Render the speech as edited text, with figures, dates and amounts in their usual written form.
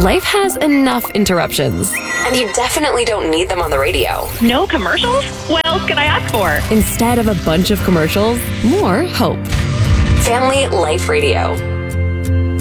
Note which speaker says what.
Speaker 1: Life has enough interruptions, and you definitely don't need them on the radio.
Speaker 2: No commercials? What else can I ask for?
Speaker 1: Instead of a bunch of commercials, more hope. Family Life Radio.